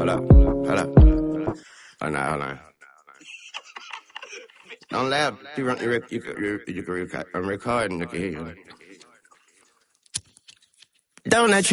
Hold up. Hold up. Hold on. Don't laugh. You can record. I'm recording. You can hear you. Don't let you